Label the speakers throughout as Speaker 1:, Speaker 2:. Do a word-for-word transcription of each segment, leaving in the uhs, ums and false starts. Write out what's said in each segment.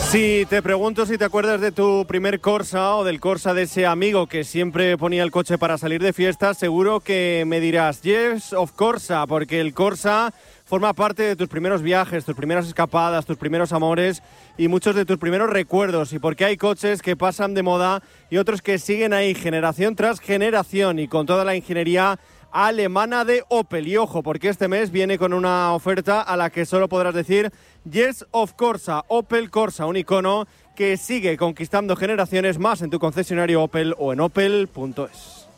Speaker 1: Si te pregunto si te acuerdas de tu primer Corsa o del Corsa de ese amigo que siempre ponía el coche para salir de fiesta, seguro que me dirás Yes of Corsa, porque el Corsa forma parte de tus primeros viajes, tus primeras escapadas, tus primeros amores y muchos de tus primeros recuerdos. Y porque hay coches que pasan de moda y otros que siguen ahí generación tras generación y con toda la ingeniería alemana de Opel. Y ojo, porque este mes viene con una oferta a la que solo podrás decir Yes of Corsa. Opel Corsa, un icono que sigue conquistando generaciones más en tu concesionario Opel o en opel punto es.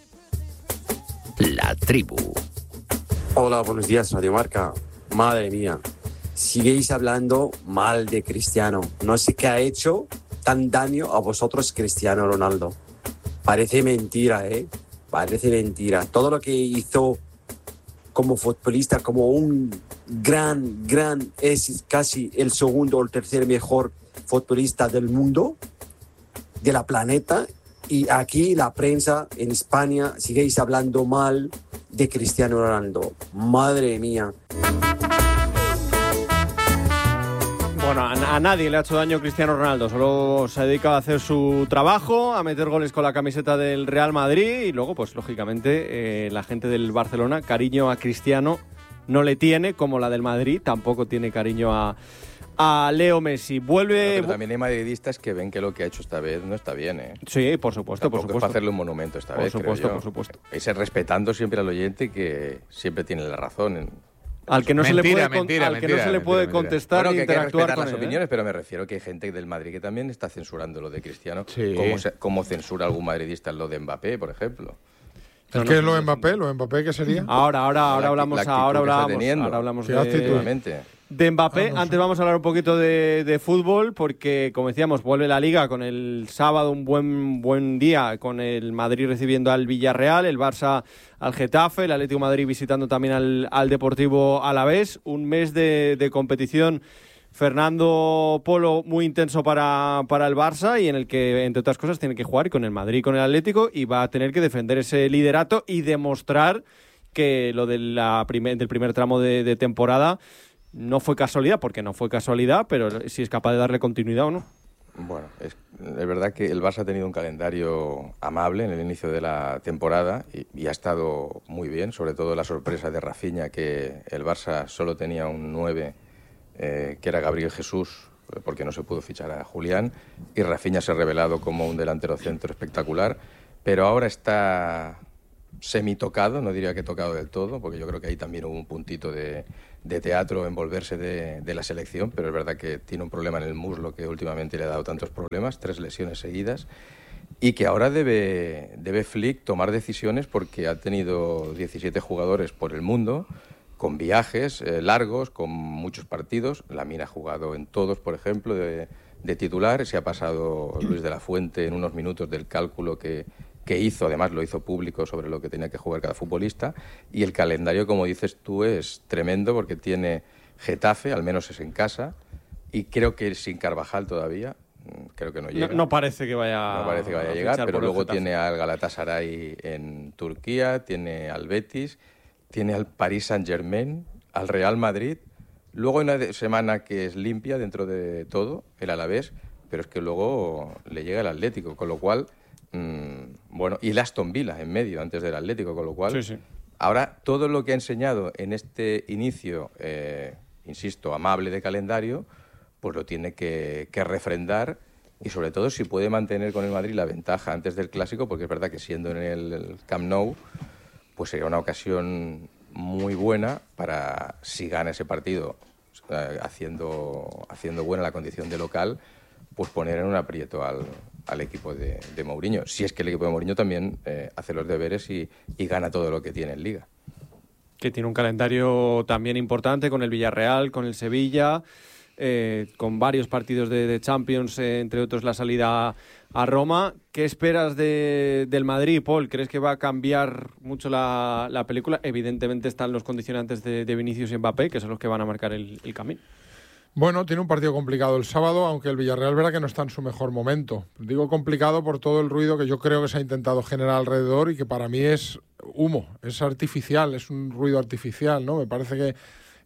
Speaker 2: La tribu.
Speaker 3: Hola, buenos días, Radio Marca. Madre mía, siguéis hablando mal de Cristiano. No sé qué ha hecho tan daño a vosotros Cristiano Ronaldo. Parece mentira, ¿eh? Parece mentira. Todo lo que hizo como futbolista, como un gran, gran, es casi el segundo o el tercer mejor futbolista del mundo, de la planeta. Y aquí la prensa en España siguéis hablando mal de Cristiano Ronaldo. Madre mía.
Speaker 1: Bueno, a, a nadie le ha hecho daño Cristiano Ronaldo, solo se ha dedicado a hacer su trabajo, a meter goles con la camiseta del Real Madrid y luego, pues lógicamente, eh, la gente del Barcelona, cariño a Cristiano no le tiene, como la del Madrid, tampoco tiene cariño a, a Leo Messi. Vuelve...
Speaker 4: Pero también hay madridistas que ven que lo que ha hecho esta vez no está bien, ¿eh?
Speaker 1: Sí, por supuesto,
Speaker 4: Tampoco
Speaker 1: por supuesto.
Speaker 4: es para hacerle un monumento esta
Speaker 1: por
Speaker 4: vez,
Speaker 1: supuesto,
Speaker 4: creo yo.
Speaker 1: Por supuesto, por supuesto.
Speaker 4: Ese respetando siempre al oyente que siempre tiene la razón en...
Speaker 1: Al que no
Speaker 5: mentira,
Speaker 1: se le puede,
Speaker 5: mentira,
Speaker 1: al
Speaker 5: mentira,
Speaker 1: que no se le puede
Speaker 4: Mentira, mentira.
Speaker 1: contestar
Speaker 4: Bueno,
Speaker 1: ni
Speaker 4: que hay que
Speaker 1: interactuar
Speaker 4: respetar
Speaker 1: con
Speaker 4: las
Speaker 1: él,
Speaker 4: opiniones,
Speaker 1: ¿eh?
Speaker 4: pero me refiero que hay gente del Madrid que también está censurando lo de Cristiano,
Speaker 5: Sí.
Speaker 4: como, se- como censura algún madridista lo de Mbappé, por ejemplo.
Speaker 5: ¿El qué es lo de Mbappé? ¿Lo de Mbappé qué sería?
Speaker 1: Ahora, ahora, ahora
Speaker 4: La acti-
Speaker 1: hablamos,
Speaker 4: la actitud
Speaker 1: ahora
Speaker 4: que está
Speaker 1: hablamos,
Speaker 4: teniendo.
Speaker 1: ahora hablamos
Speaker 5: ¿Qué
Speaker 1: de,
Speaker 5: actitud?
Speaker 4: Efectivamente.
Speaker 1: de Mbappé.
Speaker 5: Ah, no sé.
Speaker 1: Antes vamos a hablar un poquito de, de fútbol, porque como decíamos, vuelve la Liga con el sábado, un buen buen día, con el Madrid recibiendo al Villarreal, el Barça al Getafe, el Atlético de Madrid visitando también al, al Deportivo Alavés. Un mes de, de competición, Fernando Polo, muy intenso para, para el Barça y en el que, entre otras cosas, tiene que jugar con el Madrid y con el Atlético y va a tener que defender ese liderato y demostrar que lo de la primer, del primer tramo de, de temporada no fue casualidad, porque no fue casualidad, pero si es capaz de darle continuidad o no.
Speaker 4: Bueno, es, es verdad que el Barça ha tenido un calendario amable en el inicio de la temporada y, y ha estado muy bien, sobre todo la sorpresa de Rafinha, que el Barça solo tenía un nueve, eh, que era Gabriel Jesús, porque no se pudo fichar a Julián, y Rafinha se ha revelado como un delantero centro espectacular, pero ahora está semitocado, no diría que tocado del todo, porque yo creo que ahí también hubo un puntito de, de teatro en volverse de, de la selección, pero es verdad que tiene un problema en el muslo que últimamente le ha dado tantos problemas, tres lesiones seguidas, y que ahora debe, debe Flick tomar decisiones porque ha tenido diecisiete jugadores por el mundo, con viajes eh, largos, con muchos partidos. Lamine ha jugado en todos, por ejemplo, de, de titular. Se ha pasado Luis de la Fuente en unos minutos del cálculo que, que hizo, además lo hizo público sobre lo que tenía que jugar cada futbolista. Y el calendario, como dices tú, es tremendo porque tiene Getafe, al menos es en casa, y creo que sin Carvajal todavía. Creo que no llega.
Speaker 1: No, no parece que vaya,
Speaker 4: No parece que vaya a llegar, pero luego tiene al Galatasaray en Turquía, tiene al Betis, tiene al Paris Saint-Germain, al Real Madrid. Luego hay una semana que es limpia dentro de todo, el Alavés, pero es que luego le llega el Atlético, con lo cual, mmm, bueno, y el Aston Villa en medio, antes del Atlético, con lo cual,
Speaker 1: Sí, sí.
Speaker 4: ahora todo lo que ha enseñado en este inicio, eh, insisto, amable de calendario, pues lo tiene que, que refrendar y sobre todo si puede mantener con el Madrid la ventaja antes del Clásico, porque es verdad que siendo en el, el Camp Nou, pues sería una ocasión muy buena para, si gana ese partido, eh, haciendo, haciendo buena la condición de local, pues poner en un aprieto al, al equipo de, de Mourinho. Si es que el equipo de Mourinho también eh, hace los deberes y, y gana todo lo que tiene en Liga.
Speaker 1: Que tiene un calendario también importante con el Villarreal, con el Sevilla, eh, con varios partidos de, de Champions, eh, entre otros la salida a Roma. ¿Qué esperas de, del Madrid, Paul? ¿Crees que va a cambiar mucho la, la película? Evidentemente están los condicionantes de, de Vinicius y Mbappé, que son los que van a marcar el, el camino.
Speaker 5: Bueno, tiene un partido complicado el sábado, aunque el Villarreal verá que no está en su mejor momento. Digo complicado por todo el ruido que yo creo que se ha intentado generar alrededor y que para mí es humo, es artificial, es un ruido artificial, ¿no? Me parece que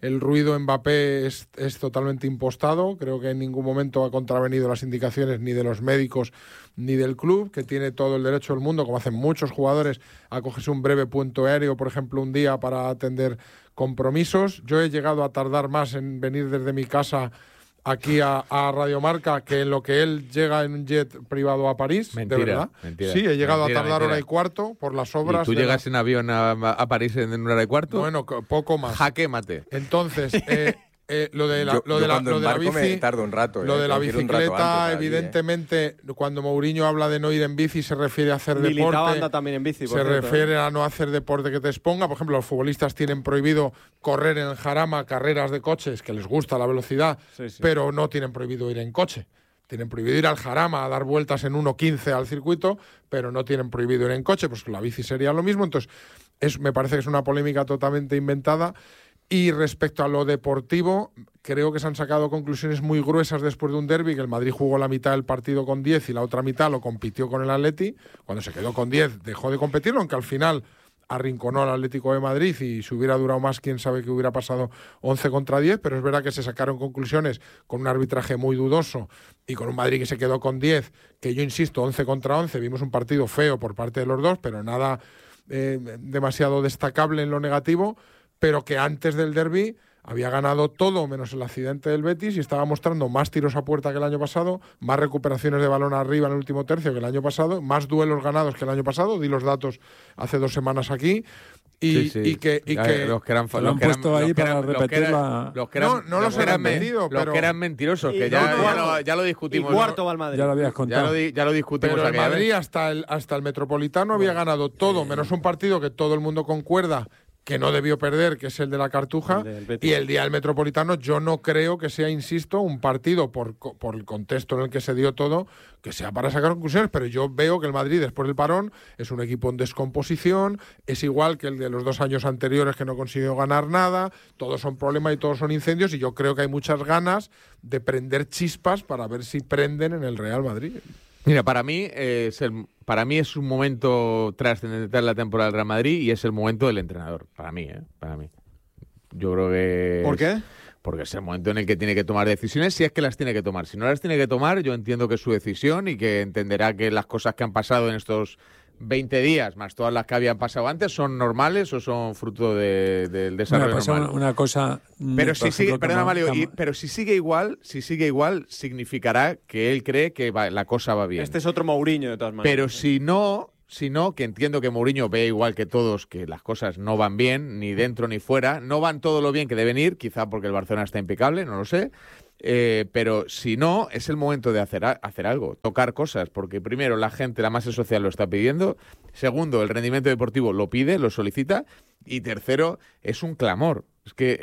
Speaker 5: el ruido Mbappé es, es totalmente impostado. Creo que en ningún momento ha contravenido las indicaciones ni de los médicos ni del club, que tiene todo el derecho del mundo, como hacen muchos jugadores, a cogerse un breve puente aéreo, por ejemplo, un día para atender compromisos. Yo he llegado a tardar más en venir desde mi casa aquí a, a Radio Marca que en lo que él llega en un jet privado a París.
Speaker 2: Mentira,
Speaker 5: de verdad.
Speaker 2: Mentira,
Speaker 5: sí, he llegado
Speaker 2: mentira,
Speaker 5: a tardar
Speaker 2: mentira.
Speaker 5: hora y cuarto por las obras.
Speaker 2: ¿Y tú
Speaker 5: de
Speaker 2: llegas
Speaker 5: la...
Speaker 2: en avión a, a París en una hora y cuarto?
Speaker 5: Bueno, poco más.
Speaker 2: Jaque mate.
Speaker 5: Entonces, eh, eh, lo de la,
Speaker 4: yo,
Speaker 5: lo de
Speaker 4: yo
Speaker 5: la,
Speaker 4: cuando
Speaker 5: lo de la
Speaker 4: embarco
Speaker 5: bici,
Speaker 4: me tardo un rato.
Speaker 5: lo
Speaker 4: eh,
Speaker 5: de la
Speaker 4: tengo que ir un rato
Speaker 5: bicicleta,
Speaker 4: antes allí,
Speaker 5: evidentemente, eh. cuando Mourinho habla de no ir en bici se refiere a hacer
Speaker 1: Militao
Speaker 5: deporte.
Speaker 1: anda también en bici, por
Speaker 5: se
Speaker 1: cierto,
Speaker 5: refiere
Speaker 1: ¿eh?
Speaker 5: a no hacer deporte que te exponga. Por ejemplo, los futbolistas tienen prohibido correr en jarama, carreras de coches, que les gusta la velocidad,
Speaker 1: Sí, sí.
Speaker 5: pero no tienen prohibido ir en coche. Tienen prohibido ir al jarama a dar vueltas en uno quince al circuito, pero no tienen prohibido ir en coche, pues la bici sería lo mismo. Entonces, es, me parece que es una polémica totalmente inventada. Y respecto a lo deportivo, creo que se han sacado conclusiones muy gruesas después de un derbi, que el Madrid jugó la mitad del partido con diez y la otra mitad lo compitió con el Atleti. Cuando se quedó con diez dejó de competirlo, aunque al final arrinconó al Atlético de Madrid y si hubiera durado más, quién sabe que hubiera pasado once contra diez, pero es verdad que se sacaron conclusiones con un arbitraje muy dudoso y con un Madrid que se quedó con diez, que yo insisto, once contra once, vimos un partido feo por parte de los dos, pero nada eh, demasiado destacable en lo negativo, pero que antes del derbi había ganado todo menos el accidente del Betis y estaba mostrando más tiros a puerta que el año pasado, más recuperaciones de balón arriba en el último tercio que el año pasado, más duelos ganados que el año pasado, di los datos hace dos semanas aquí. Y,
Speaker 2: Sí, sí.
Speaker 5: y que, y
Speaker 2: Ya,
Speaker 5: que
Speaker 2: los que eran
Speaker 6: Lo
Speaker 2: los
Speaker 6: han
Speaker 2: que eran-
Speaker 6: puesto ahí
Speaker 2: los que
Speaker 6: para
Speaker 2: eran- los que
Speaker 6: repetir
Speaker 2: eran-
Speaker 6: la-
Speaker 2: los que eran-
Speaker 5: No, no los
Speaker 2: que
Speaker 5: he
Speaker 2: eran
Speaker 5: repetido,
Speaker 2: men- los
Speaker 5: pero-
Speaker 2: que eran mentirosos,
Speaker 1: Y
Speaker 2: que ya,
Speaker 1: no,
Speaker 2: ya,
Speaker 1: cuarto.
Speaker 2: lo, ya lo
Speaker 1: Y
Speaker 2: discutimos.
Speaker 1: cuarto va el Madrid.
Speaker 6: Ya lo habías
Speaker 2: Ya
Speaker 6: contado.
Speaker 2: lo, di- ya lo discutimos
Speaker 5: pero el
Speaker 2: aquella
Speaker 5: Madrid
Speaker 2: vez.
Speaker 5: hasta el, hasta el Metropolitano había ganado todo, menos un partido que todo el mundo concuerda que no debió perder, que es el de la Cartuja,
Speaker 1: El del Betis.
Speaker 5: y el día del Metropolitano yo no creo que sea, insisto, un partido por, co- por el contexto en el que se dio todo, que sea para sacar conclusiones, pero yo veo que el Madrid después del parón es un equipo en descomposición, es igual que el de los dos años anteriores que no consiguió ganar nada, todos son problemas y todos son incendios, y yo creo que hay muchas ganas de prender chispas para ver si prenden en el Real Madrid.
Speaker 2: Mira, para mí, eh, es el, para mí es un momento trascendental en la temporada del Real Madrid y es el momento del entrenador. Para mí, ¿eh? Para mí. Yo creo que...
Speaker 1: ¿Por qué?
Speaker 2: Porque es el momento en el que tiene que tomar decisiones, si es que las tiene que tomar. Si no las tiene que tomar, yo entiendo que es su decisión y que entenderá que las cosas que han pasado en estos veinte días, más todas las que habían pasado antes, son normales o son fruto de, del desarrollo
Speaker 6: Bueno, pasa
Speaker 2: normal.
Speaker 6: una, una cosa. mm,
Speaker 2: Pero
Speaker 6: por
Speaker 2: si sigue,
Speaker 6: ejemplo,
Speaker 2: perdona,
Speaker 6: Cama-
Speaker 2: Mario, y-
Speaker 6: Cama-
Speaker 2: pero si sigue igual, si sigue igual, significará que él cree que va- la cosa va bien.
Speaker 1: Este es otro Mourinho, de todas maneras.
Speaker 2: Pero si no, si no, que entiendo que Mourinho ve igual que todos que las cosas no van bien, ni dentro ni fuera, no van todo lo bien que deben ir, quizá porque el Barcelona está impecable, no lo sé. Eh, pero si no, es el momento de hacer, a- hacer algo, tocar cosas, porque primero la gente, la masa social lo está pidiendo, segundo, el rendimiento deportivo lo pide, lo solicita, y tercero, es un clamor. Es que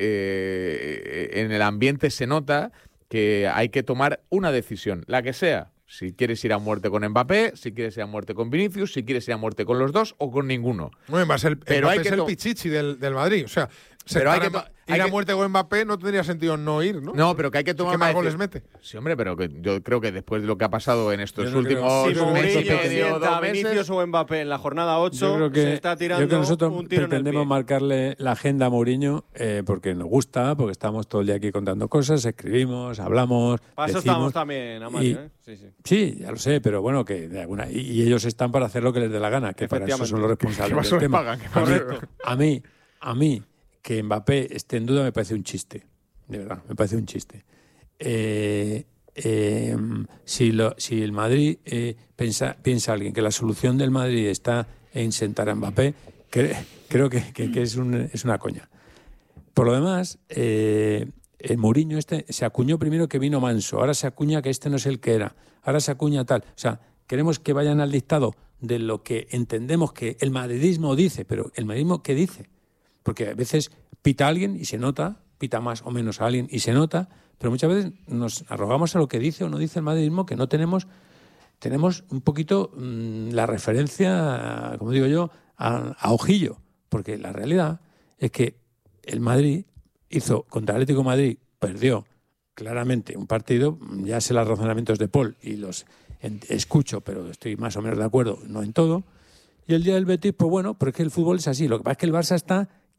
Speaker 2: eh, en el ambiente se nota que hay que tomar una decisión, la que sea. Si quieres ir a muerte con Mbappé, si quieres ir a muerte con Vinicius, si quieres ir a muerte con los dos o con ninguno.
Speaker 5: Bueno, más el,
Speaker 2: Pero
Speaker 5: Mbappé
Speaker 2: hay que
Speaker 5: es el
Speaker 2: to-
Speaker 5: pichichi del, del Madrid. O sea,
Speaker 2: Pero hay que
Speaker 5: sentar
Speaker 2: to-
Speaker 5: a-
Speaker 2: hay
Speaker 5: ir a
Speaker 2: que-
Speaker 5: muerte con Mbappé no tendría sentido no ir, ¿no?
Speaker 2: No, pero que hay que tomar
Speaker 5: ¿Qué más
Speaker 2: una
Speaker 5: goles
Speaker 2: deci-
Speaker 5: mete?
Speaker 2: Sí, hombre, pero que yo creo que después de lo que ha pasado en estos
Speaker 6: Yo no creo-
Speaker 2: últimos
Speaker 1: Si
Speaker 6: Yo creo que
Speaker 2: mes y
Speaker 1: Mourinho
Speaker 6: nosotros-
Speaker 2: medio,
Speaker 1: sienta a
Speaker 2: dos meses,
Speaker 1: Vinicius o Mbappé en la jornada
Speaker 6: Yo
Speaker 1: ocho,
Speaker 6: creo que,
Speaker 1: se está tirando
Speaker 6: yo creo que nosotros
Speaker 1: un tiro en el
Speaker 6: pretendemos
Speaker 1: pie.
Speaker 6: marcarle la agenda a Mourinho eh, porque nos gusta, porque estamos todo el día aquí contando cosas, escribimos, hablamos,
Speaker 1: Para eso
Speaker 6: decimos.
Speaker 1: estamos también, Amancio,
Speaker 6: y-
Speaker 1: ¿eh? Sí, sí.
Speaker 6: Sí, ya lo sé, pero bueno, que de alguna y, y ellos están para hacer lo que les dé la gana, que para eso son los responsables
Speaker 2: más
Speaker 6: del
Speaker 2: les
Speaker 6: tema.
Speaker 2: pagan? ¿Qué
Speaker 6: A mí-
Speaker 1: Correcto.
Speaker 6: A mí, a mí, que Mbappé esté en duda me parece un chiste, de verdad, me parece un chiste. Eh, eh, si, lo, si el Madrid eh, piensa, piensa alguien que la solución del Madrid está en sentar a Mbappé, cre- creo que, que- que es, un- es una coña. Por lo demás, eh, el Mourinho este se acuñó primero que vino manso, ahora se acuña que este no es el que era, ahora se acuña tal. O sea, queremos que vayan al dictado de lo que entendemos que el madridismo dice, pero ¿el madridismo qué dice? Porque a veces pita a alguien y se nota, pita más o menos a alguien y se nota, pero muchas veces nos arrogamos a lo que dice o no dice el madridismo, que no tenemos, tenemos un poquito mmm, la referencia, como digo yo, a, a ojillo, porque la realidad es que el Madrid hizo contra el Atlético de Madrid, perdió claramente un partido, ya sé los razonamientos de Paul y los en, escucho, pero estoy más o menos de acuerdo, no en todo. Y el día del Betis, pues bueno, pero es que el fútbol es así. Lo que pasa es que el Barça está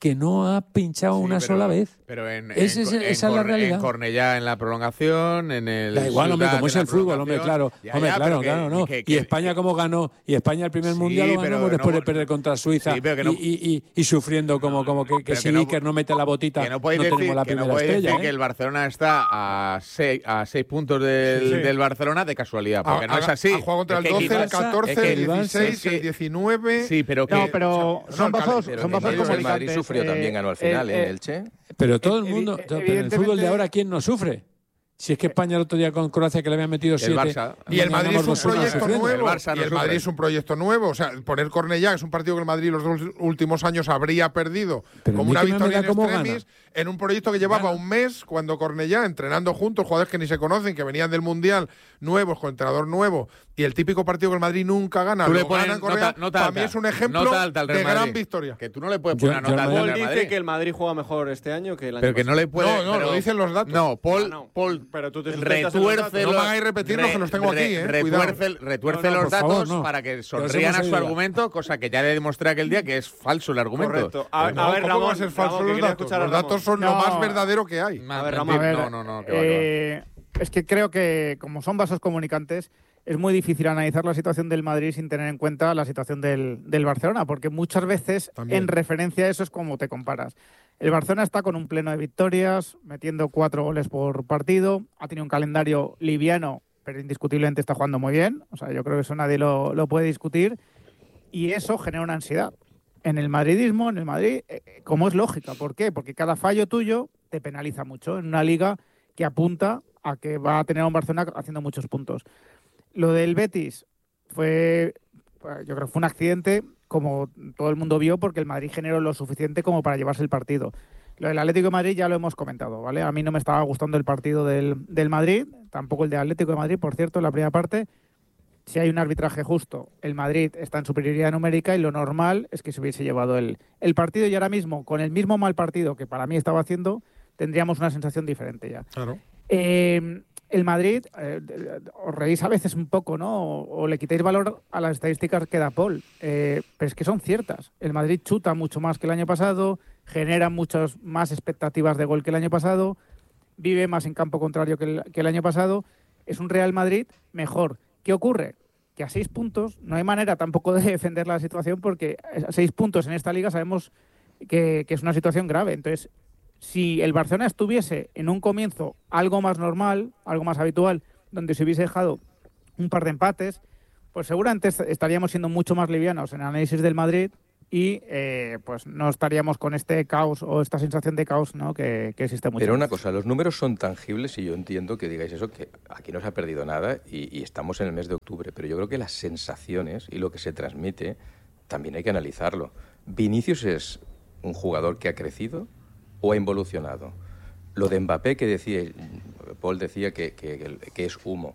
Speaker 6: que no ha pinchado
Speaker 2: Sí,
Speaker 6: una
Speaker 2: pero-
Speaker 6: sola vez.
Speaker 2: Pero en,
Speaker 6: Ese
Speaker 2: en-
Speaker 6: es-
Speaker 2: en
Speaker 6: esa es la
Speaker 2: Corne-
Speaker 6: realidad.
Speaker 2: En Cornellá en la prolongación, en el
Speaker 6: Da igual, hombre,
Speaker 2: Ciudad
Speaker 6: como es
Speaker 2: en la
Speaker 6: el fútbol, hombre, claro.
Speaker 2: prolongación. Ya,
Speaker 6: hombre,
Speaker 2: ya,
Speaker 6: claro,
Speaker 2: pero que-
Speaker 6: claro, no.
Speaker 2: que-
Speaker 6: y
Speaker 2: que-
Speaker 6: España
Speaker 2: que-
Speaker 6: como ganó, y España el primer
Speaker 2: Sí,
Speaker 6: mundial lo ganó
Speaker 2: pero
Speaker 6: después
Speaker 2: no-
Speaker 6: de perder contra Suiza
Speaker 2: Sí, pero que no-
Speaker 6: y, y- y- y sufriendo como, como que, que
Speaker 2: pero
Speaker 6: si
Speaker 2: que no-
Speaker 6: Iker no mete la botita,
Speaker 2: Que no
Speaker 6: no,
Speaker 2: podéis decir,
Speaker 6: tenemos la
Speaker 2: que no
Speaker 6: primera
Speaker 2: podéis
Speaker 6: estrella.
Speaker 2: decir
Speaker 6: ¿eh?
Speaker 2: que el Barcelona está a seis, a seis puntos del,
Speaker 5: Sí, sí.
Speaker 2: del Barcelona de casualidad, porque
Speaker 5: Ha-
Speaker 2: no es
Speaker 5: ha-
Speaker 2: así.
Speaker 5: Ha jugado contra
Speaker 2: Es
Speaker 5: el
Speaker 2: que
Speaker 5: doce, el
Speaker 2: quizás-
Speaker 5: catorce,
Speaker 2: es que
Speaker 5: el dieciséis,
Speaker 2: es
Speaker 5: el
Speaker 2: que-
Speaker 5: diecinueve.
Speaker 2: Sí, pero que...
Speaker 7: No, pero
Speaker 5: no,
Speaker 7: son
Speaker 5: el
Speaker 7: vasos,
Speaker 5: cal-
Speaker 4: Pero
Speaker 7: son
Speaker 4: en el
Speaker 7: vasos
Speaker 4: Madrid, el Madrid
Speaker 7: comunicantes.
Speaker 4: sufrió
Speaker 7: eh,
Speaker 4: también, ganó al final
Speaker 7: eh,
Speaker 4: en
Speaker 7: eh,
Speaker 4: el Che.
Speaker 6: Pero todo el
Speaker 7: Evi-
Speaker 6: mundo, pero en el
Speaker 7: evidentemente-
Speaker 6: fútbol de ahora, ¿quién no sufre? Si es que España el otro día con Croacia que le habían metido siete.
Speaker 2: Barça.
Speaker 5: Y el Madrid es un proyecto
Speaker 6: sufriendo.
Speaker 5: nuevo.
Speaker 2: El Barça
Speaker 5: y
Speaker 2: no
Speaker 5: el
Speaker 2: sufre.
Speaker 5: Madrid es un proyecto nuevo. O sea, poner Cornellá es un partido que el Madrid los dos últimos años habría perdido
Speaker 6: Pero
Speaker 5: como
Speaker 6: a mí
Speaker 5: una
Speaker 6: que no me
Speaker 5: victoria
Speaker 6: da
Speaker 5: en
Speaker 6: cómo
Speaker 5: extremis en un proyecto que llevaba
Speaker 6: Gana.
Speaker 5: un mes cuando Cornellá, entrenando juntos, jugadores que ni se conocen, que venían del Mundial, nuevos, con entrenador nuevo, y el típico partido que el Madrid nunca gana,
Speaker 2: Tú le
Speaker 5: lo
Speaker 2: pones
Speaker 5: gana en Correa,
Speaker 2: nota- nota
Speaker 5: para
Speaker 2: alta.
Speaker 5: mí es un ejemplo
Speaker 2: Nota alta al Real
Speaker 5: de gran
Speaker 2: Madrid.
Speaker 5: victoria.
Speaker 2: Que tú no le puedes
Speaker 6: Yo-
Speaker 2: poner una
Speaker 6: yo
Speaker 2: nota
Speaker 6: al
Speaker 2: alta
Speaker 1: Paul
Speaker 2: al
Speaker 1: dice
Speaker 2: Madrid.
Speaker 1: que el Madrid juega mejor este año que el año
Speaker 2: Pero que no le puede...
Speaker 5: No, no,
Speaker 2: pero-
Speaker 5: lo dicen los datos.
Speaker 2: No, Paul,
Speaker 1: Ah, no.
Speaker 2: Paul
Speaker 1: Pero tú te sustentas en los
Speaker 2: retuerce
Speaker 1: datos.
Speaker 5: No
Speaker 2: los-
Speaker 5: me hagáis repetirlos, que los tengo aquí, eh,
Speaker 2: Retuerce,
Speaker 5: cuidado.
Speaker 2: retuerce
Speaker 1: No, no,
Speaker 2: los
Speaker 6: por
Speaker 2: datos
Speaker 6: favor, no.
Speaker 2: para que
Speaker 6: Los
Speaker 2: sonrían
Speaker 6: hemos
Speaker 2: a su
Speaker 6: oído.
Speaker 2: argumento, cosa que ya le demostré aquel día que es falso el argumento.
Speaker 1: Correcto. A,
Speaker 5: No,
Speaker 1: a ver,
Speaker 5: ¿cómo
Speaker 1: Ramón,
Speaker 5: va a ser falso
Speaker 1: Ramón, que
Speaker 5: los
Speaker 1: quería
Speaker 5: datos?
Speaker 1: escuchar a
Speaker 5: Los
Speaker 1: Ramón.
Speaker 5: datos son lo
Speaker 7: No.
Speaker 5: más verdadero que hay.
Speaker 2: Ma-
Speaker 1: A ver,
Speaker 2: mentir,
Speaker 1: Ramón.
Speaker 7: A ver,
Speaker 2: no, no, no, que va, que va.
Speaker 7: eh, es que creo que como son vasos comunicantes, es muy difícil analizar la situación del Madrid sin tener en cuenta la situación del, del Barcelona, porque muchas veces
Speaker 5: También.
Speaker 7: en referencia a eso es como te comparas. El Barcelona está con un pleno de victorias, metiendo cuatro goles por partido, ha tenido un calendario liviano, pero indiscutiblemente está jugando muy bien, o sea, yo creo que eso nadie lo, lo puede discutir, y eso genera una ansiedad. En el madridismo, en el Madrid, eh, como es lógica. ¿Por qué? Porque cada fallo tuyo te penaliza mucho en una liga que apunta a que va a tener a un Barcelona haciendo muchos puntos. Lo del Betis fue, pues, yo creo que fue un accidente, como todo el mundo vio, porque el Madrid generó lo suficiente como para llevarse el partido. Lo del Atlético de Madrid ya lo hemos comentado, ¿vale? A mí no me estaba gustando el partido del, del Madrid, tampoco el de Atlético de Madrid, por cierto, en la primera parte. Si hay un arbitraje justo, el Madrid está en superioridad numérica y lo normal es que se hubiese llevado el, el partido, y ahora mismo, con el mismo mal partido que para mí estaba haciendo, tendríamos una sensación diferente ya.
Speaker 5: Claro.
Speaker 7: Eh, el Madrid, eh, os reís a veces un poco, ¿no? O, o le quitáis valor a las estadísticas que da Paul, eh, pero es que son ciertas. El Madrid chuta mucho más que el año pasado, genera muchas más expectativas de gol que el año pasado, vive más en campo contrario que el, que el año pasado. Es un Real Madrid mejor. ¿Qué ocurre? Que a seis puntos no hay manera tampoco de defender la situación, porque a seis puntos en esta liga sabemos que, que es una situación grave. Entonces, si el Barcelona estuviese en un comienzo algo más normal, algo más habitual, donde se hubiese dejado un par de empates, pues seguramente est- estaríamos siendo mucho más livianos en el análisis del Madrid y eh, pues no estaríamos con este caos o esta sensación de caos, ¿no? que, que existe mucho.
Speaker 4: Pero una cosa, los números son tangibles y yo entiendo que digáis eso, que aquí no se ha perdido nada y, y estamos en el mes de octubre, pero yo creo que las sensaciones y lo que se transmite también hay que analizarlo. ¿Vinicius es un jugador que ha crecido o ha involucionado? Lo de Mbappé que decía, Paul decía que, que, que es humo.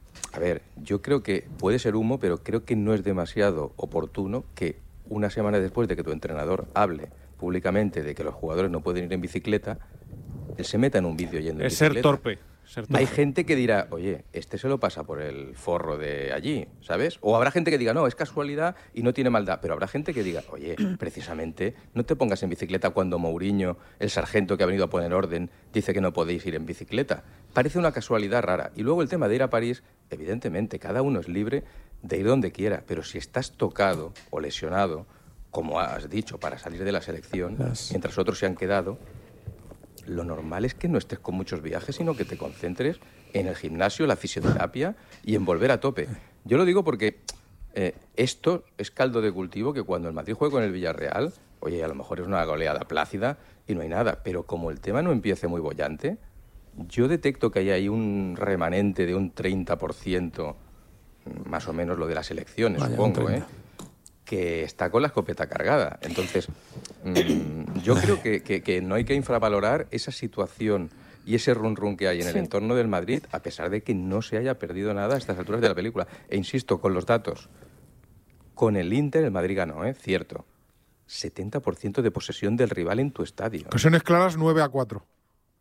Speaker 4: A ver, yo creo que puede ser humo, pero creo que no es demasiado oportuno que una semana después de que tu entrenador hable públicamente de que los jugadores no pueden ir en bicicleta, él se meta en un vídeo yendo en
Speaker 1: Es ser
Speaker 4: bicicleta.
Speaker 1: torpe. Ser torpe.
Speaker 4: Hay gente que dirá, oye, este se lo pasa por el forro de allí, ¿sabes? O habrá gente que diga, no, es casualidad y no tiene maldad. Pero habrá gente que diga, oye, precisamente, no te pongas en bicicleta cuando Mourinho, el sargento que ha venido a poner orden, dice que no podéis ir en bicicleta. Parece una casualidad rara. Y luego el tema de ir a París, evidentemente, cada uno es libre de ir donde quiera. Pero si estás tocado o lesionado, como has dicho, para salir de la selección,
Speaker 6: Las-
Speaker 4: mientras otros se han quedado, lo normal es que no estés con muchos viajes, sino que te concentres en el gimnasio, la fisioterapia y en volver a tope. Yo lo digo porque eh, esto es caldo de cultivo que cuando el Madrid juegue con el Villarreal, oye, a lo mejor es una goleada plácida y no hay nada, pero como el tema no empiece muy bollante, yo detecto que hay ahí un remanente de un treinta por ciento, más o menos lo de las elecciones,
Speaker 6: Vaya,
Speaker 4: supongo,
Speaker 6: un
Speaker 4: ¿eh?
Speaker 6: treinta.
Speaker 4: que está con la escopeta cargada. Entonces, mmm, yo creo que, que, que no hay que infravalorar esa situación y ese run run que hay en el
Speaker 7: Sí.
Speaker 4: entorno del Madrid, a pesar de que no se haya perdido nada a estas alturas de la película. E insisto, con los datos, con el Inter el Madrid ganó, ¿eh? Cierto. setenta por ciento de posesión del rival en tu estadio.
Speaker 5: Ocasiones claras, nueve a cuatro.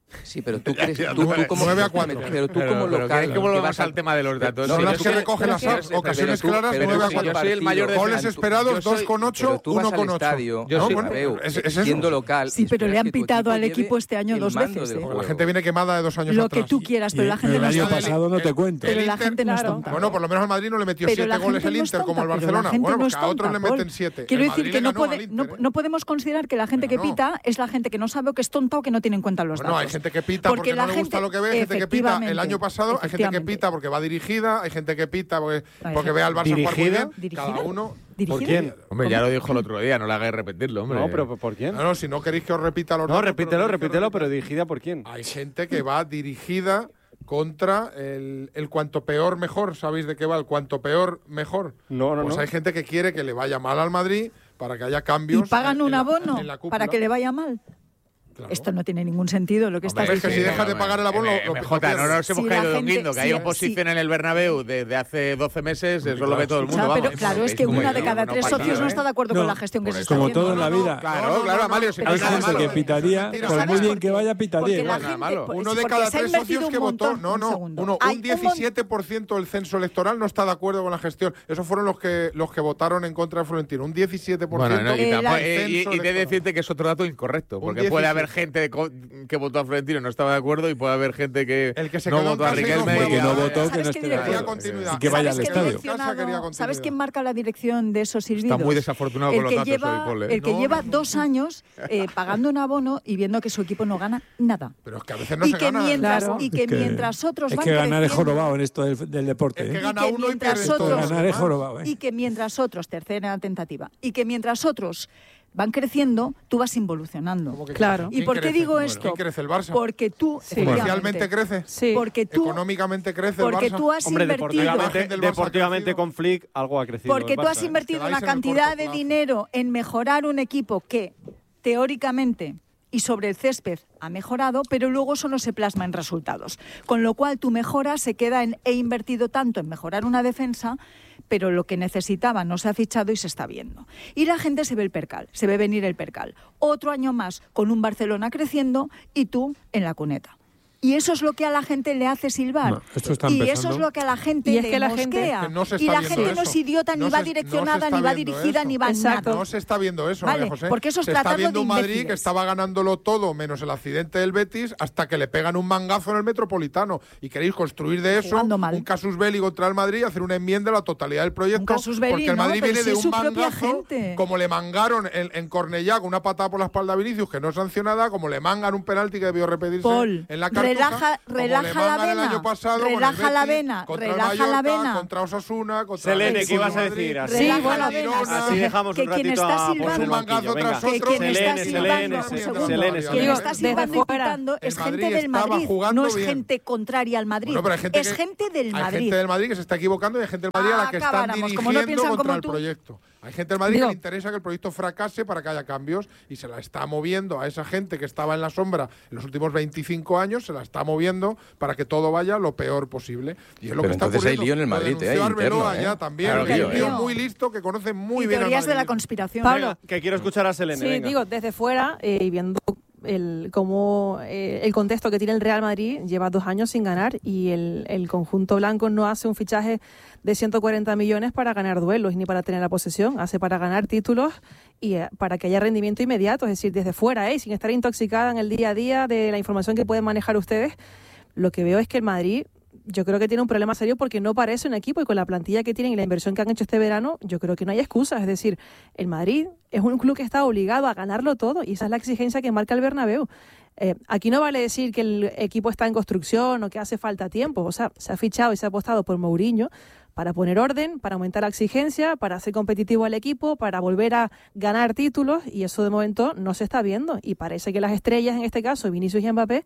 Speaker 8: Sí, pero tú crees,
Speaker 2: Ya,
Speaker 8: tú,
Speaker 2: ya,
Speaker 8: tú como,
Speaker 5: nueve a cuatro.
Speaker 8: pero tú
Speaker 2: Pero-
Speaker 8: como
Speaker 2: pero
Speaker 8: local,
Speaker 2: ¿queréis que volvamos
Speaker 8: vas a-
Speaker 2: al tema de los datos?
Speaker 5: No,
Speaker 2: Sí,
Speaker 5: las
Speaker 2: yo
Speaker 5: que
Speaker 2: soy-
Speaker 5: recoge las
Speaker 8: pero- pero
Speaker 5: ocasiones
Speaker 8: tú-
Speaker 5: claras,
Speaker 8: pero
Speaker 5: nueve a
Speaker 8: tú-
Speaker 5: cuatro.
Speaker 2: yo soy el mayor
Speaker 5: Goles
Speaker 2: defensor.
Speaker 5: esperados,
Speaker 2: Yo soy-
Speaker 5: dos con ocho,
Speaker 8: pero tú
Speaker 5: uno
Speaker 8: vas al
Speaker 5: con ocho.
Speaker 8: estadio,
Speaker 2: Yo
Speaker 5: No,
Speaker 2: soy-
Speaker 5: bueno,
Speaker 8: Bernabéu,
Speaker 5: es- es eso.
Speaker 8: siendo local.
Speaker 9: Sí,
Speaker 8: y
Speaker 9: pero le
Speaker 8: esperas
Speaker 9: han
Speaker 8: que tu
Speaker 9: pitado al
Speaker 8: lleve
Speaker 9: equipo este año
Speaker 8: el
Speaker 9: dos
Speaker 8: mando
Speaker 9: veces,
Speaker 8: del
Speaker 9: ¿eh?
Speaker 8: juego.
Speaker 5: La gente viene quemada de dos años
Speaker 9: Lo
Speaker 5: atrás.
Speaker 9: que tú quieras,
Speaker 6: Y
Speaker 9: pero la
Speaker 6: el
Speaker 9: gente no
Speaker 6: año
Speaker 9: está
Speaker 6: pasado no te cuento.
Speaker 9: Pero la
Speaker 5: Inter-
Speaker 9: gente no es
Speaker 7: claro.
Speaker 9: tonta.
Speaker 5: Bueno, por lo menos al Madrid no le metió
Speaker 9: Pero
Speaker 5: siete
Speaker 9: la
Speaker 5: goles
Speaker 9: gente
Speaker 5: el
Speaker 9: no es
Speaker 5: Inter como al
Speaker 9: tonta, pero
Speaker 5: Barcelona.
Speaker 9: la gente
Speaker 5: Bueno,
Speaker 9: no
Speaker 5: pues
Speaker 9: es
Speaker 5: a otros le
Speaker 9: tonta,
Speaker 5: meten
Speaker 9: Paul.
Speaker 5: siete.
Speaker 9: Quiero
Speaker 5: El
Speaker 9: decir
Speaker 5: Madrid
Speaker 9: que
Speaker 5: le
Speaker 9: no,
Speaker 5: ganó al
Speaker 9: puede-
Speaker 5: Inter,
Speaker 9: no,
Speaker 5: ¿eh?
Speaker 9: no podemos considerar que la gente
Speaker 5: Pero
Speaker 9: que
Speaker 5: no.
Speaker 9: pita es la gente que no sabe o que es tonta o que no tiene en cuenta los datos.
Speaker 5: Bueno, hay gente que pita porque,
Speaker 9: la
Speaker 5: no le gusta
Speaker 9: gente-
Speaker 5: lo que ve, hay gente que pita el
Speaker 9: efectivamente,
Speaker 5: año pasado, hay gente que
Speaker 9: efectivamente.
Speaker 5: pita porque va dirigida, hay gente que pita porque,
Speaker 9: Hay
Speaker 5: porque
Speaker 9: gente-
Speaker 5: ve al Barça jugar muy
Speaker 1: ¿Dirigida?
Speaker 5: bien.
Speaker 9: ¿Dirigida?
Speaker 5: Cada uno.
Speaker 9: ¿Dirigida?
Speaker 1: ¿Por quién?
Speaker 2: Hombre, ya lo dijo el otro día, no le hagáis repetirlo, hombre.
Speaker 1: No, pero ¿por quién?
Speaker 5: No, no, si no queréis que os repita los
Speaker 1: No,
Speaker 5: datos,
Speaker 1: repítelo,
Speaker 5: pero
Speaker 1: repítelo, pero
Speaker 5: dirigida.
Speaker 1: dirigida por quién.
Speaker 5: Hay gente que va dirigida contra el, el cuanto peor mejor. ¿Sabéis de qué va? El cuanto peor mejor.
Speaker 1: No, no,
Speaker 5: Pues
Speaker 1: no.
Speaker 5: hay gente que quiere que le vaya mal al Madrid para que haya cambios.
Speaker 9: Y pagan
Speaker 5: en
Speaker 9: un
Speaker 5: la-
Speaker 9: abono
Speaker 5: en la cúpula.
Speaker 9: para que le vaya mal.
Speaker 5: Claro.
Speaker 9: Esto no tiene ningún sentido lo que
Speaker 2: Hombre,
Speaker 9: estás
Speaker 5: es que si
Speaker 9: diciendo.
Speaker 5: dejas de pagar el abono, lo- lo-
Speaker 2: M
Speaker 5: lo
Speaker 2: J, no
Speaker 5: pierdes.
Speaker 2: nos hemos
Speaker 9: Si la
Speaker 2: caído de un
Speaker 9: gente-
Speaker 2: guindo, que hay
Speaker 9: si-
Speaker 2: oposición
Speaker 9: si-
Speaker 2: en el Bernabéu desde hace doce meses, eso lo ve todo el mundo.
Speaker 9: Ya,
Speaker 2: vamos.
Speaker 9: pero claro, es que
Speaker 2: Como
Speaker 9: una
Speaker 2: yo,
Speaker 9: de cada
Speaker 2: no
Speaker 9: tres
Speaker 2: pasa
Speaker 9: socios
Speaker 2: nada,
Speaker 9: no
Speaker 2: ¿eh?
Speaker 9: está de acuerdo
Speaker 6: No,
Speaker 9: con la gestión que
Speaker 2: por
Speaker 9: se
Speaker 2: eso.
Speaker 9: está
Speaker 6: Como
Speaker 9: haciendo.
Speaker 6: todo en la vida.
Speaker 2: Claro, claro, Amalio, si no
Speaker 6: Hay
Speaker 2: es nada
Speaker 6: gente
Speaker 2: malo.
Speaker 6: que pitaría,
Speaker 9: Pero
Speaker 6: por
Speaker 9: ¿sabes
Speaker 6: muy bien
Speaker 9: por
Speaker 6: que
Speaker 9: qué?
Speaker 6: vaya,
Speaker 9: Porque
Speaker 6: pitaría.
Speaker 9: la
Speaker 6: igual.
Speaker 9: gente,
Speaker 2: malo.
Speaker 9: pues,
Speaker 5: Uno de
Speaker 9: porque
Speaker 5: cada
Speaker 9: se ha
Speaker 5: tres
Speaker 9: invertido
Speaker 5: socios
Speaker 9: un
Speaker 5: que votó,
Speaker 9: montón.
Speaker 5: no,
Speaker 9: Un
Speaker 5: no,
Speaker 9: segundo.
Speaker 5: uno,
Speaker 9: Hay
Speaker 5: un
Speaker 9: un
Speaker 5: diecisiete por ciento del censo electoral no está de acuerdo con la gestión. Esos fueron los que los que votaron en contra de Florentino. Un diecisiete por ciento.
Speaker 2: Bueno, no, y,
Speaker 9: Eh,
Speaker 2: tampoco-
Speaker 9: la-
Speaker 2: y- y- y de
Speaker 5: electoral.
Speaker 2: decirte que es otro dato incorrecto,
Speaker 5: Un
Speaker 2: porque puede haber
Speaker 5: diecisiete.
Speaker 2: gente co- que votó a Florentino y no estaba de acuerdo, y puede haber gente que
Speaker 5: El que se
Speaker 2: no
Speaker 5: quedó en
Speaker 2: votó a
Speaker 5: casa y no
Speaker 2: Riquelme
Speaker 5: fue
Speaker 2: y
Speaker 6: que no
Speaker 5: a-
Speaker 6: votó, que
Speaker 9: ¿Sabes
Speaker 6: no
Speaker 9: qué
Speaker 6: esté de
Speaker 9: dirección?
Speaker 6: acuerdo.
Speaker 5: continuidad.
Speaker 6: Y que vaya al
Speaker 9: ¿Sabes qué
Speaker 6: estadio.
Speaker 9: direccionado-
Speaker 5: Casa quería continuidad.
Speaker 9: ¿Sabes quién marca la dirección de esos silbidos?
Speaker 2: Está muy desafortunado
Speaker 9: el
Speaker 2: con los
Speaker 9: que
Speaker 2: datos
Speaker 9: lleva,
Speaker 2: hoy, Paul, ¿eh?
Speaker 9: El que
Speaker 5: No,
Speaker 9: lleva
Speaker 5: no, no.
Speaker 9: dos años eh, pagando un abono y viendo que su equipo no gana nada.
Speaker 5: Pero es que a veces no
Speaker 9: y,
Speaker 5: se
Speaker 9: que
Speaker 5: gana.
Speaker 9: mientras,
Speaker 7: Claro.
Speaker 9: y que
Speaker 6: Es que-
Speaker 9: mientras otros
Speaker 6: Es
Speaker 9: van
Speaker 6: que ganar es
Speaker 9: creciendo,
Speaker 6: jorobado en esto del, del deporte.
Speaker 5: Es que
Speaker 6: ¿eh?
Speaker 5: gana
Speaker 9: que
Speaker 5: uno y
Speaker 9: mientras
Speaker 5: pierde todos.
Speaker 9: otros-
Speaker 6: Ganar es jorobado, ¿eh?
Speaker 9: y que mientras otros, tercera tentativa, y que mientras otros van creciendo, tú vas involucionando.
Speaker 5: ¿Cómo que
Speaker 7: Claro.
Speaker 5: crece?
Speaker 9: ¿Y
Speaker 5: ¿Quién
Speaker 9: por qué
Speaker 5: crece?
Speaker 9: digo
Speaker 5: Bueno,
Speaker 9: esto?
Speaker 5: ¿Quién crece el Barça?
Speaker 9: Porque tú,
Speaker 7: Sí.
Speaker 9: efectivamente,
Speaker 5: Comercialmente crece.
Speaker 7: Sí.
Speaker 9: porque tú,
Speaker 5: Económicamente crece el
Speaker 9: porque
Speaker 5: Barça.
Speaker 9: tú has
Speaker 1: Hombre,
Speaker 9: invertido,
Speaker 1: deportivamente,
Speaker 5: imagen del Barça ha
Speaker 1: deportivamente
Speaker 5: crecido.
Speaker 1: con Flick algo ha crecido.
Speaker 9: porque
Speaker 1: el
Speaker 9: tú has
Speaker 1: Barça, ¿eh?
Speaker 9: invertido
Speaker 5: Quedáis
Speaker 9: una
Speaker 5: en el
Speaker 9: cantidad
Speaker 5: corto
Speaker 9: de
Speaker 5: plazo.
Speaker 9: dinero en mejorar un equipo que teóricamente y sobre el césped ha mejorado, pero luego eso no se plasma en resultados. Con lo cual tu mejora se queda en he invertido tanto en mejorar una defensa, pero lo que necesitaba no se ha fichado y se está viendo. Y la gente se ve el percal, se ve venir el percal. Otro año más con un Barcelona creciendo y tú en la cuneta. Y eso es lo que a la gente le hace silbar.
Speaker 6: No, esto está
Speaker 9: y eso
Speaker 6: empezando.
Speaker 9: es lo que a la gente
Speaker 7: Y es
Speaker 9: le
Speaker 7: que la gente-
Speaker 9: mosquea.
Speaker 5: Que no se
Speaker 9: y
Speaker 5: está
Speaker 9: la
Speaker 5: viendo
Speaker 9: gente no
Speaker 5: eso.
Speaker 9: es idiota, ni
Speaker 5: No
Speaker 9: va
Speaker 5: se- no se
Speaker 9: direccionada,
Speaker 5: está
Speaker 9: ni va
Speaker 5: viendo
Speaker 9: dirigida,
Speaker 5: eso.
Speaker 9: ni va
Speaker 7: Exacto.
Speaker 9: nada.
Speaker 5: No se está viendo eso,
Speaker 9: Vale,
Speaker 5: María José.
Speaker 9: porque eso es
Speaker 5: se está
Speaker 9: tratarlo
Speaker 5: viendo
Speaker 9: de
Speaker 5: un Madrid
Speaker 9: imbéciles.
Speaker 5: que estaba ganándolo todo, menos el accidente del Betis, hasta que le pegan un mangazo en el Metropolitano. Y queréis construir de eso
Speaker 9: Jugando mal.
Speaker 5: un casus belli contra el Madrid, hacer una enmienda a la totalidad del proyecto.
Speaker 9: Un casus belli,
Speaker 5: porque el
Speaker 9: no,
Speaker 5: Madrid
Speaker 9: pero
Speaker 5: viene
Speaker 9: si
Speaker 5: de
Speaker 9: es
Speaker 5: un
Speaker 9: su propia
Speaker 5: mangazo,
Speaker 9: gente.
Speaker 5: como le mangaron en, en Cornellá con una patada por la espalda a Vinicius, que no es sancionada, como le mangan un penalti que debió repetirse
Speaker 9: Paul,
Speaker 5: en la Cartuja,
Speaker 9: relaja-
Speaker 5: como le
Speaker 9: relaja la
Speaker 5: mangan el
Speaker 9: vena,
Speaker 5: año pasado con el
Speaker 9: relaja la
Speaker 5: Betis,
Speaker 9: vena,
Speaker 5: contra el
Speaker 9: relaja la
Speaker 5: Mallorca,
Speaker 9: vena.
Speaker 5: contra Osasuna, contra
Speaker 1: Selene,
Speaker 5: el
Speaker 1: ¿qué ibas a
Speaker 5: Madrid,
Speaker 1: decir? Así,
Speaker 9: Relaja
Speaker 5: contra
Speaker 9: la
Speaker 5: el
Speaker 9: vena.
Speaker 5: Girona.
Speaker 1: así dejamos
Speaker 9: Que
Speaker 1: un
Speaker 9: quien
Speaker 1: ratito
Speaker 9: está
Speaker 1: a Pons en el
Speaker 9: silbando-
Speaker 1: banquillo.
Speaker 5: Un mangazo
Speaker 1: Venga,
Speaker 5: tras
Speaker 9: Que
Speaker 5: otro.
Speaker 9: quien está
Speaker 1: Selene,
Speaker 9: silbando,
Speaker 1: Selene,
Speaker 9: un
Speaker 1: Selene,
Speaker 9: segundo,
Speaker 1: Selene,
Speaker 9: quien
Speaker 1: Selene.
Speaker 9: está
Speaker 7: Desde
Speaker 9: silbando y
Speaker 7: fuera,
Speaker 9: pitando
Speaker 5: el
Speaker 9: es
Speaker 5: Madrid
Speaker 9: gente del
Speaker 5: estaba
Speaker 9: Madrid,
Speaker 5: jugando
Speaker 9: no es
Speaker 5: bien.
Speaker 9: gente contraria al Madrid,
Speaker 5: Bueno, pero hay gente
Speaker 9: es
Speaker 5: que-
Speaker 9: gente del
Speaker 5: Hay
Speaker 9: Madrid.
Speaker 5: gente del Madrid que se está equivocando y hay gente del Madrid a la que están
Speaker 9: Acabáramos, como no
Speaker 5: dirigiendo
Speaker 9: piensan
Speaker 5: contra
Speaker 9: como
Speaker 5: el
Speaker 9: tú.
Speaker 5: proyecto. Hay gente del Madrid
Speaker 7: Digo-
Speaker 5: que le interesa que el proyecto fracase para que haya cambios y se la está moviendo a esa gente que estaba en la sombra en los últimos veinticinco años, se la está moviendo para que todo vaya lo peor posible. Y es lo
Speaker 4: Pero
Speaker 5: que está
Speaker 4: entonces hay
Speaker 5: ocurriendo.
Speaker 4: lío en el
Speaker 5: Lo
Speaker 4: Madrid,
Speaker 5: denunció
Speaker 4: ¿eh? Interno,
Speaker 5: Arbeloa
Speaker 4: ¿eh?
Speaker 5: ya también.
Speaker 4: Claro,
Speaker 5: que hay
Speaker 4: lío,
Speaker 5: un tío
Speaker 9: ¿eh?
Speaker 5: muy listo que conoce muy
Speaker 9: y
Speaker 5: bien al
Speaker 9: teorías de la
Speaker 5: madridismo.
Speaker 9: conspiración.
Speaker 7: Pablo.
Speaker 1: Venga, que quiero escuchar a Selene.
Speaker 7: Sí,
Speaker 1: venga.
Speaker 7: digo, desde fuera eh, y viendo el, cómo, eh, el contexto que tiene el Real Madrid, lleva dos años sin ganar y el, el conjunto blanco no hace un fichaje de ciento cuarenta millones para ganar duelos ni para tener la posesión, hace para ganar títulos y eh, para que haya rendimiento inmediato, es decir, desde fuera, eh, sin estar intoxicada en el día a día de la información que pueden manejar ustedes. Lo que veo es que el Madrid, yo creo que tiene un problema serio porque no parece un equipo y con la plantilla que tienen y la inversión que han hecho este verano, yo creo que no hay excusas. Es decir, el Madrid es un club que está obligado a ganarlo todo y esa es la exigencia que marca el Bernabéu. Eh, aquí no vale decir que el equipo está en construcción o que hace falta tiempo. O sea, se ha fichado y se ha apostado por Mourinho para poner orden, para aumentar la exigencia, para hacer competitivo al equipo, para volver a ganar títulos y eso de momento no se está viendo y parece que las estrellas, en este caso Vinicius y Mbappé,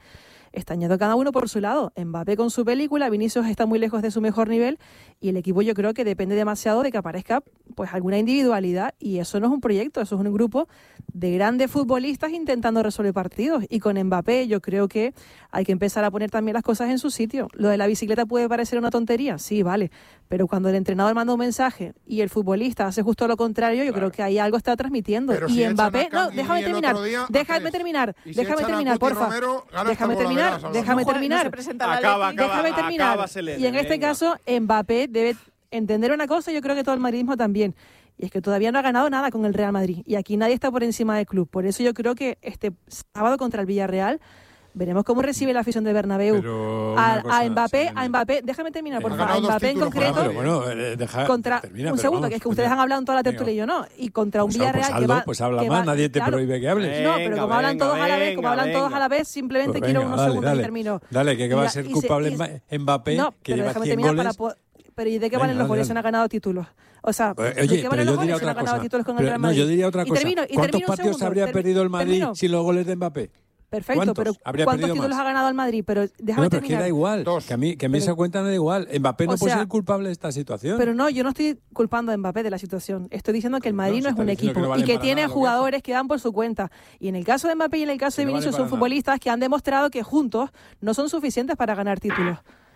Speaker 8: están yendo cada uno por su lado. Mbappé con su película, Vinicius está muy lejos de su mejor nivel y el equipo yo creo que depende demasiado de que aparezca pues alguna individualidad, y eso no es un proyecto, eso es un grupo de grandes futbolistas intentando resolver partidos, y con Mbappé yo creo que hay que empezar a poner también las cosas en su sitio. Lo de la bicicleta puede parecer una tontería, sí, vale, pero cuando el entrenador manda un mensaje y el futbolista hace justo lo contrario, yo claro. creo que ahí algo está transmitiendo.
Speaker 5: Pero
Speaker 8: y
Speaker 5: si
Speaker 8: Mbappé, no, déjame terminar, día, déjame terminar, si déjame terminar, porfa. Romero, déjame terminar, verás, déjame terminar. No
Speaker 1: acaba, acaba,
Speaker 8: déjame terminar.
Speaker 1: Acaba, Selene,
Speaker 8: y en este
Speaker 1: venga.
Speaker 8: caso, Mbappé debe entender una cosa, yo creo que todo el madridismo también, y es que todavía no ha ganado nada con el Real Madrid, y aquí nadie está por encima del club. Por eso yo creo que este sábado contra el Villarreal veremos cómo recibe la afición de Bernabéu a, cosa, a Mbappé, sí, a Mbappé, déjame terminar, por favor, a Mbappé en concreto,
Speaker 6: pero bueno, deja,
Speaker 8: contra,
Speaker 6: termina,
Speaker 8: un segundo,
Speaker 6: vamos,
Speaker 8: que es que ustedes han hablado en toda la tertulia y yo no, y contra un
Speaker 6: pues,
Speaker 8: Villarreal
Speaker 6: pues,
Speaker 8: que va...
Speaker 6: Pues habla
Speaker 8: que
Speaker 6: más,
Speaker 8: va,
Speaker 6: nadie te
Speaker 8: claro,
Speaker 6: prohíbe que hables.
Speaker 8: No, pero como hablan todos a la vez, como hablan todos a la vez, simplemente
Speaker 6: pues venga,
Speaker 8: quiero unos
Speaker 6: dale,
Speaker 8: segundos
Speaker 6: dale,
Speaker 8: y termino.
Speaker 6: Dale, que, que va a ser
Speaker 8: y
Speaker 6: culpable
Speaker 8: se, y,
Speaker 6: Mbappé,
Speaker 8: no,
Speaker 6: que lleva cien
Speaker 8: goles...
Speaker 6: goles...
Speaker 8: Para, pero ¿y de qué valen los goles si no ha ganado títulos? O sea,
Speaker 6: Oye,
Speaker 8: ¿de qué valen los goles si no ha ganado títulos con el Real Madrid?
Speaker 6: No, yo diría otra cosa. ¿Cuántos partidos habría perdido el Madrid sin los goles de Mbappé?
Speaker 8: Perfecto, pero ¿cuántos títulos más? ha ganado el Madrid? Pero déjame
Speaker 6: no, pero
Speaker 8: terminar.
Speaker 6: Es que da igual, Dos. que a mí, que a mí pero, esa cuenta no da igual. Mbappé no puede sea, ser culpable de esta situación.
Speaker 8: Pero no, yo no estoy culpando a Mbappé de la situación. Estoy diciendo que el Madrid no, no es un equipo que no vale y que tiene jugadores que dan por su cuenta. Y en el caso de Mbappé y en el caso que de Vinicius no vale son futbolistas nada. que han demostrado que juntos no son suficientes para ganar títulos.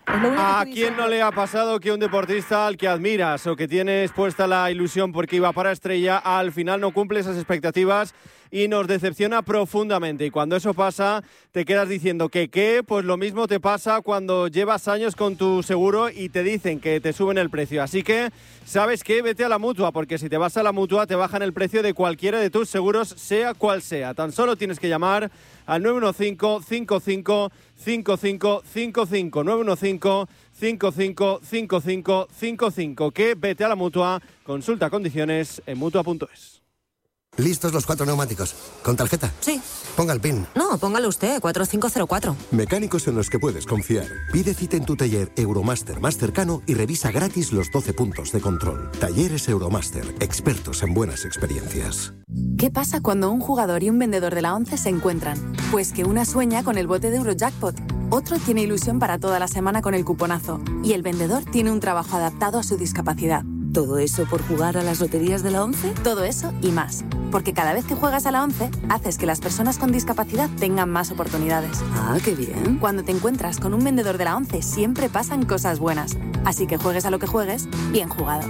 Speaker 1: ¿A quién no le ha pasado que un deportista al que admiras o que tienes puesta la ilusión porque iba para estrella, al final no cumple esas expectativas y nos decepciona profundamente? Y cuando eso pasa, te quedas diciendo que qué, pues lo mismo te pasa cuando llevas años con tu seguro y te dicen que te suben el precio. Así que, ¿sabes qué? Vete a la Mutua, porque si te vas a la Mutua te bajan el precio de cualquiera de tus seguros, sea cual sea. Tan solo tienes que llamar al nueve uno cinco, cinco cinco cinco cinco cinco cinco, nueve uno cinco, cinco cinco cinco cinco cinco cinco, que vete a la Mutua, consulta condiciones en mutua punto es.
Speaker 10: ¿Listos los cuatro neumáticos? ¿Con tarjeta?
Speaker 11: Sí.
Speaker 10: Ponga el PIN.
Speaker 11: No, póngalo usted, cuatro cinco cero cuatro.
Speaker 10: Mecánicos en los que puedes confiar. Pide cita en tu taller Euromaster más cercano y revisa gratis los doce puntos de control. Talleres Euromaster, expertos en buenas experiencias.
Speaker 12: ¿Qué pasa cuando un jugador y un vendedor de la ONCE se encuentran? Pues que una sueña con el bote de Eurojackpot, otro tiene ilusión para toda la semana con el cuponazo y el vendedor tiene un trabajo adaptado a su discapacidad.
Speaker 11: ¿Todo eso por jugar a las loterías de la ONCE?
Speaker 12: Todo eso y más. Porque cada vez que juegas a la ONCE, haces que las personas con discapacidad tengan más oportunidades.
Speaker 11: Ah, qué bien.
Speaker 12: Cuando te encuentras con un vendedor de la ONCE, siempre pasan cosas buenas. Así que juegues a lo que juegues, bien jugado.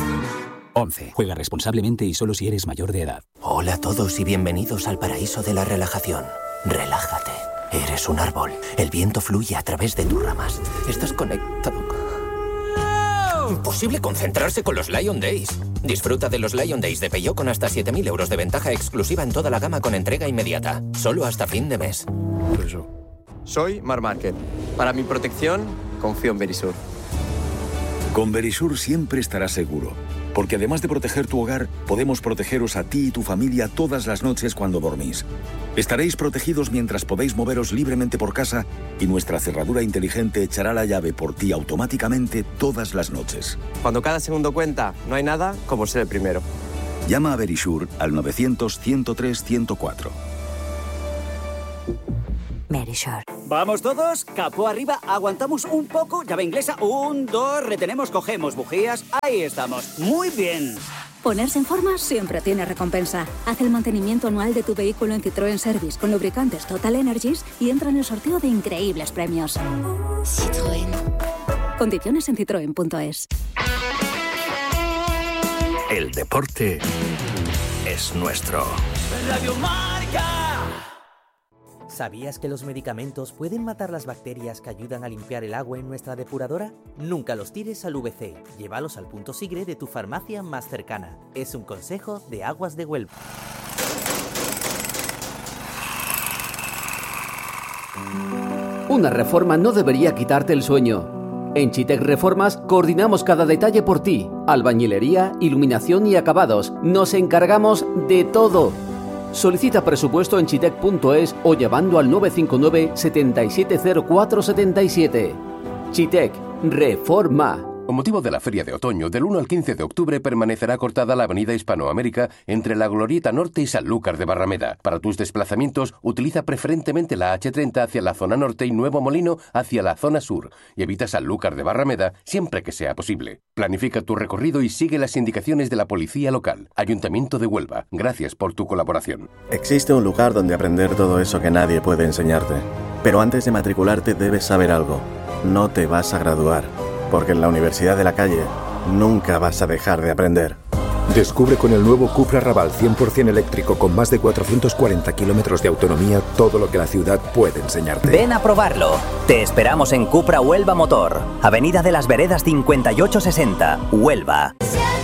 Speaker 13: ONCE. Juega responsablemente y solo si eres mayor de edad.
Speaker 14: Hola a todos y bienvenidos al paraíso de la relajación. Relájate. Eres un árbol. El viento fluye a través de tus ramas. Estás conectado. Imposible concentrarse con los Lion Days. Disfruta de los Lion Days de Peugeot con hasta siete mil euros de ventaja exclusiva en toda la gama con entrega inmediata. Solo hasta fin de mes.
Speaker 15: Eso. Soy Marc Márquez. Para mi protección, confío en Verisur.
Speaker 16: Con Verisur siempre estarás seguro. Porque además de proteger tu hogar, podemos protegeros a ti y tu familia todas las noches cuando dormís. Estaréis protegidos mientras podéis moveros libremente por casa y nuestra cerradura inteligente echará la llave por ti automáticamente todas las noches.
Speaker 15: Cuando cada segundo cuenta, no hay nada como ser el primero.
Speaker 16: Llama a Verisur al novecientos, ciento tres, ciento cuatro.
Speaker 11: Verisur.
Speaker 17: ¿Vamos todos? Capó arriba, aguantamos un poco, llave inglesa, un, dos, retenemos, cogemos bujías, ahí estamos. Muy bien.
Speaker 18: Ponerse en forma siempre tiene recompensa. Haz el mantenimiento anual de tu vehículo en Citroën Service con lubricantes Total Energies y entra en el sorteo de increíbles premios. Citroën. Condiciones en citroen punto es.
Speaker 19: El deporte es nuestro.
Speaker 20: Radio Marca.
Speaker 21: ¿Sabías que los medicamentos pueden matar las bacterias que ayudan a limpiar el agua en nuestra depuradora? Nunca los tires al V C. Llévalos al punto Sigre de tu farmacia más cercana. Es un consejo de Aguas de Huelva.
Speaker 22: Una reforma no debería quitarte el sueño. En Chitec Reformas coordinamos cada detalle por ti. Albañilería, iluminación y acabados. Nos encargamos de todo. Solicita presupuesto en chitec punto es o llamando al nueve cinco nueve, siete siete cero cuatro siete siete. Chitec Reforma.
Speaker 2: Con motivo de la Feria de Otoño, del uno al quince de octubre permanecerá cortada la avenida Hispanoamérica entre la Glorieta Norte y Sanlúcar de Barrameda. Para tus desplazamientos, utiliza preferentemente la hache treinta hacia la zona norte y Nuevo Molino hacia la zona sur, y evita Sanlúcar de Barrameda siempre que sea posible. Planifica tu recorrido y sigue las indicaciones de la policía local. Ayuntamiento de Huelva, gracias por tu colaboración.
Speaker 3: Existe un lugar donde aprender todo eso que nadie puede enseñarte. Pero antes de matricularte debes saber algo. No te vas a graduar. Porque en la Universidad de la Calle nunca vas a dejar de aprender.
Speaker 23: Descubre con el nuevo Cupra Raval cien por ciento eléctrico con más de cuatrocientos cuarenta kilómetros de autonomía todo lo que la ciudad puede enseñarte.
Speaker 24: Ven a probarlo. Te esperamos en Cupra Huelva Motor, Avenida de las Veredas cincuenta y ocho sesenta, Huelva.